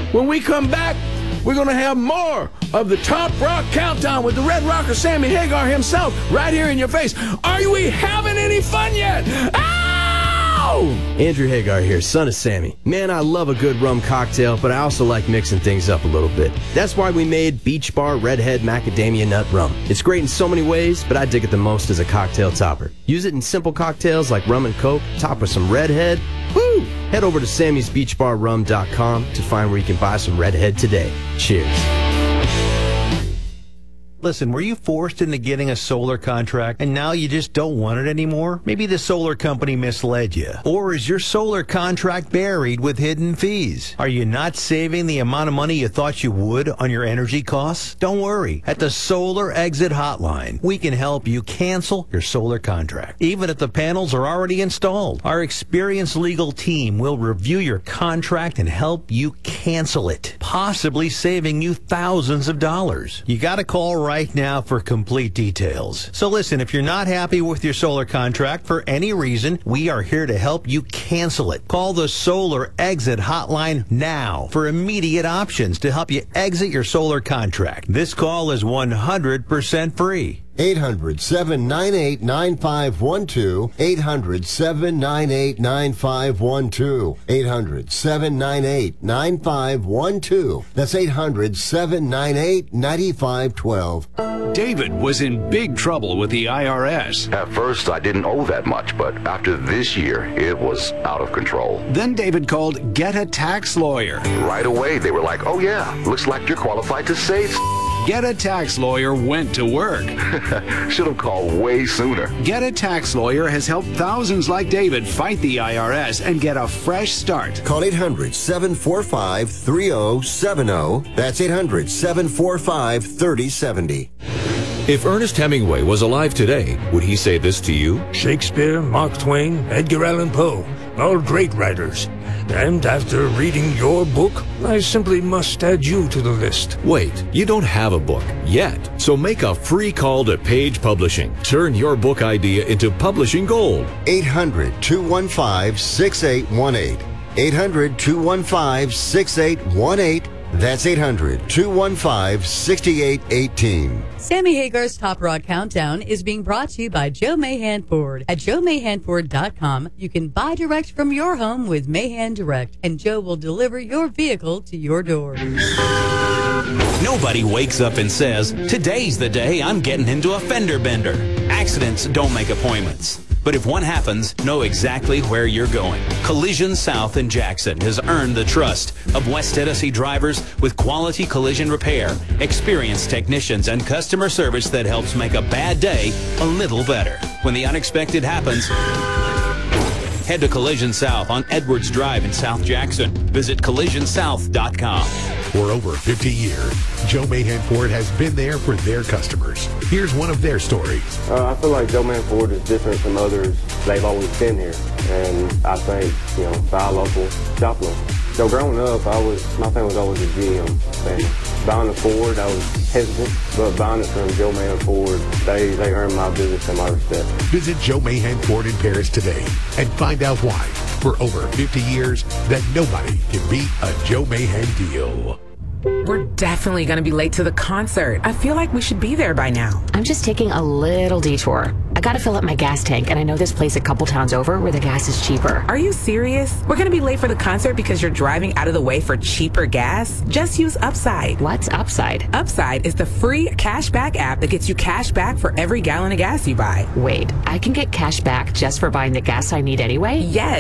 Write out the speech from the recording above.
When we come back, we're going to have more of the Top Rock Countdown with the Red Rocker Sammy Hagar himself right here in your face. Are we having any fun yet? Ow! Andrew Hagar here, son of Sammy. Man, I love a good rum cocktail, but I also like mixing things up a little bit. That's why we made Beach Bar Redhead Macadamia Nut Rum. It's great in so many ways, but I dig it the most as a cocktail topper. Use it in simple cocktails like rum and coke, top with some Redhead. Woo! Head over to sammysbeachbarrum.com to find where you can buy some Redhead today. Cheers. Listen, were you forced into getting a solar contract and now you just don't want it anymore? Maybe the solar company misled you. Or is your solar contract buried with hidden fees? Are you not saving the amount of money you thought you would on your energy costs? Don't worry. At the Solar Exit Hotline, we can help you cancel your solar contract, even if the panels are already installed. Our experienced legal team will review your contract and help you cancel it, possibly saving you thousands of dollars. You got to call right now for complete details. So listen, if you're not happy with your solar contract for any reason, we are here to help you cancel it. Call the Solar Exit Hotline now for immediate options to help you exit your solar contract. This call is 100% free. 800-798-9512. 800-798-9512. 800-798-9512. That's 800-798-9512. David was in big trouble with the IRS. At first, I didn't owe that much, but after this year, it was out of control. Then David called Get a Tax Lawyer. Right away, they were like, oh yeah, looks like you're qualified to save. Get a Tax Lawyer went to work. Should have called way sooner. Get a Tax Lawyer has helped thousands like David fight the IRS and get a fresh start. Call 800-745-3070. That's 800-745-3070. If Ernest Hemingway was alive today, would he say this to you? Shakespeare, Mark Twain, Edgar Allan Poe, all great writers. And after reading your book, I simply must add you to the list. Wait, you don't have a book yet. So make a free call to Page Publishing. Turn your book idea into publishing gold. 800-215-6818. 800-215-6818. That's 800-215-6818. Sammy Hagar's Top Rock Countdown is being brought to you by Joe Mahan Ford. At joemahanford.com, you can buy direct from your home with Mahan Direct, and Joe will deliver your vehicle to your door. Nobody wakes up and says, today's the day I'm getting into a fender bender. Accidents don't make appointments. But if one happens, know exactly where you're going. Collision South in Jackson has earned the trust of West Tennessee drivers with quality collision repair, experienced technicians, and customer service that helps make a bad day a little better. When the unexpected happens, head to Collision South on Edwards Drive in South Jackson. Visit collisionsouth.com. For over 50 years, Joe Mahan Ford has been there for their customers. Here's one of their stories. I feel like Joe Mahan Ford is different from others. They've always been here. And I think, buy local, shop local. So growing up, my family was always a GM family. Buying a Ford, I was hesitant, but buying it from Joe Mahan Ford, they earned my business and my respect. Visit Joe Mahan Ford in Paris today and find out why, for over 50 years, that nobody can beat a Joe Mahan deal. We're definitely going to be late to the concert. I feel like we should be there by now. I'm just taking a little detour. I got to fill up my gas tank, and I know this place a couple towns over where the gas is cheaper. Are you serious? We're going to be late for the concert because you're driving out of the way for cheaper gas? Just use Upside. What's Upside? Upside is the free cashback app that gets you cash back for every gallon of gas you buy. Wait, I can get cash back just for buying the gas I need anyway? Yes.